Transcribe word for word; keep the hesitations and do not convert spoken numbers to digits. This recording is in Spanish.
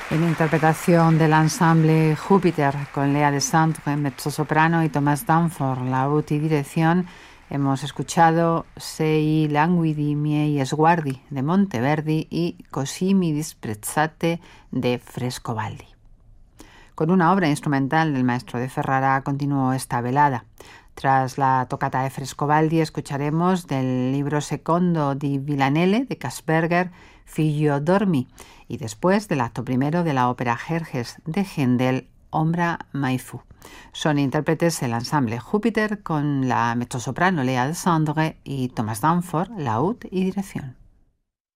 En interpretación del ensamble Júpiter con Lea Desandre, mezzosoprano, y Thomas Danforth, laúd y dirección, hemos escuchado Sei languidi miei sguardi de Monteverdi y Così mi disprezzate de Frescobaldi. Con una obra instrumental del maestro de Ferrara continuó esta velada. Tras la toccata de Frescobaldi escucharemos del libro secondo di Villanelle de Kasperger, Figlio dormi, y después del acto primero de la ópera Jerjes de Händel, Ombra mai fu. Son intérpretes el ensamble Júpiter con la mezzosoprano Lea Desandre y Thomas Danforth, laúd y dirección.